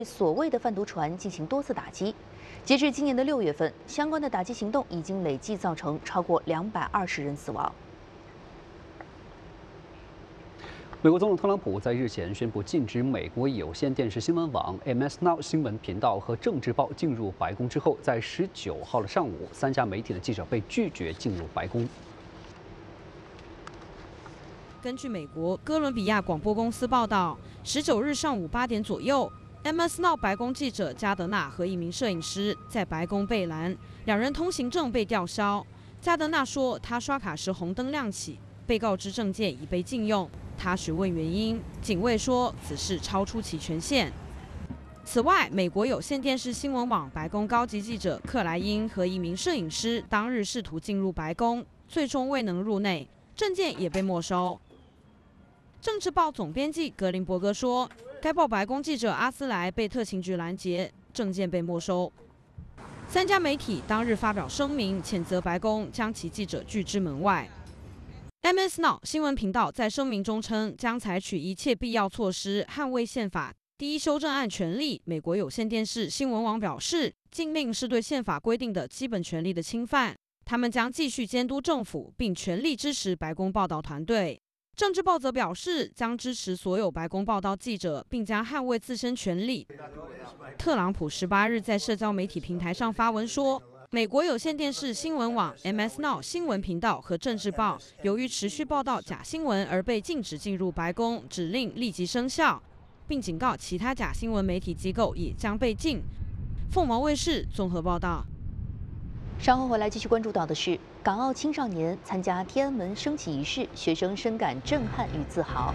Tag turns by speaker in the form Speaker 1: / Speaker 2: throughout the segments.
Speaker 1: 所谓的贩毒船进行多次打击。截至今年的6月份，相关的打击行动已经累计造成超过220人死亡。
Speaker 2: 美国总统特朗普在日前宣布禁止美国有线电视新闻网 MS Now 新闻频道和政治报进入白宫之后，在19号的上午，3家媒体的记者被拒绝进入白宫。
Speaker 3: 根据美国哥伦比亚广播公司报道，19日上午8点左右 ，MS Now 白宫记者加德纳和一名摄影师在白宫被拦，两人通行证被吊销。加德纳说，他刷卡时红灯亮起，被告知证件已被禁用。 他询问原因，警卫说此事超出其权限。此外，美国有线电视新闻网白宫高级记者克莱因和一名摄影师当日试图进入白宫，最终未能入内，证件也被没收。政治报总编辑格林伯格说，该报白宫记者阿斯莱被特勤局拦截，证件被没收。3家媒体当日发表声明，谴责白宫将其记者拒之门外。 MS Now 新闻频道在声明中称，将采取一切必要措施捍卫宪法第1修正案权利。美国有线电视新闻网表示，禁令是对宪法规定的基本权利的侵犯。他们将继续监督政府，并全力支持白宫报道团队。政治报则表示，将支持所有白宫报道记者，并将捍卫自身权利。特朗普18日在社交媒体平台上发文说。 美国有线电视新闻网 MS Now 新闻频道和政治报由于持续报道假新闻而被禁止进入白宫，指令立即生效，并警告其他假新闻媒体机构也将被禁。凤毛卫视综合报道。
Speaker 1: 稍后回来继续关注到的是，港澳青少年参加天安门升旗仪式，学生深感震撼与自豪。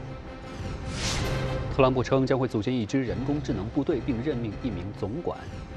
Speaker 2: 特朗普称将会组建一支人工智能部队，并任命一名总管。